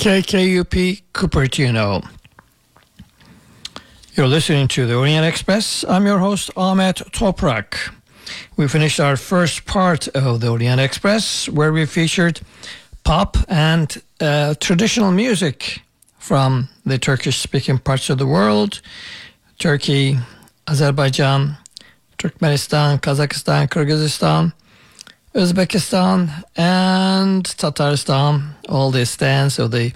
KKUP Cupertino. You're listening to the Orient Express. I'm your host, Ahmet Toprak. We finished our first part of the Orient Express, where we featured pop and traditional music from the Turkish-speaking parts of the world: Turkey, Azerbaijan, Turkmenistan, Kazakhstan, Kyrgyzstan, Uzbekistan, and Tatarstan, all the stands of the,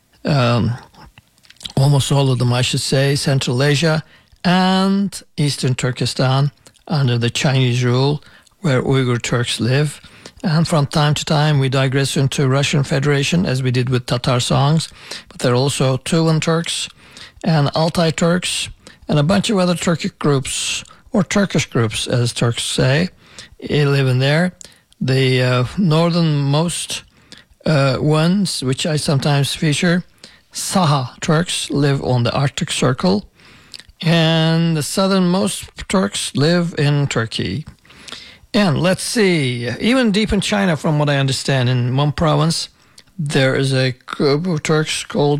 almost all of them, I should say, Central Asia, and Eastern Turkestan under the Chinese rule, where Uyghur Turks live. And from time to time, we digress into Russian Federation, as we did with Tatar songs, but there are also Tuvan Turks and Altai Turks, and a bunch of other Turkic groups, or Turkish groups, as Turks say, live in there. The northernmost ones, which I sometimes feature, Saha Turks, live on the Arctic Circle, and the southernmost Turks live in Turkey. And let's see, even deep in China, from what I understand, in one province, there is a group of Turks called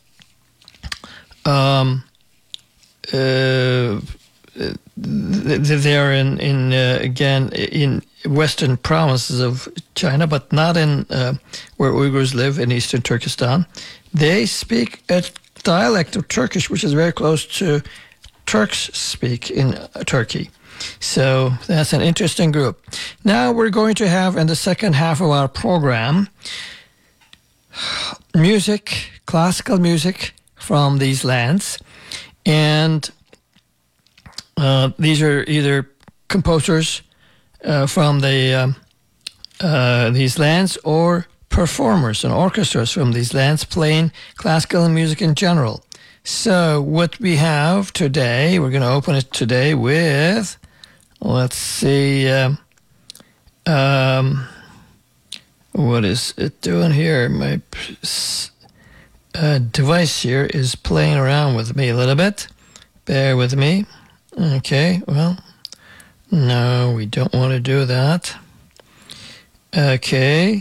they're again in western provinces of China, but not in where Uyghurs live in eastern Turkestan. They speak a dialect of Turkish which is very close to Turks speak in Turkey. So that's an interesting group. Now we're going to have, in the second half of our program, music, classical music from these lands. And these are either composers from these lands, or performers and orchestras from these lands playing classical music in general. So what we have today, we're going to open it today with, let's see, what is it doing here? My device here is playing around with me a little bit. Bear with me. Okay, well, no, we don't want to do that. Okay.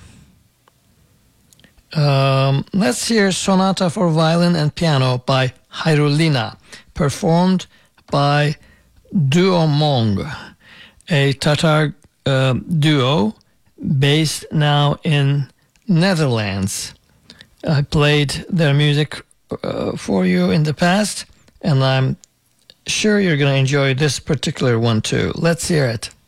Let's hear Sonata for Violin and Piano by Hayrulina, performed by Duo Mong, a Tatar duo based now in Netherlands. I played their music for you in the past, and I'm sure you're going to enjoy this particular one too. Let's hear it.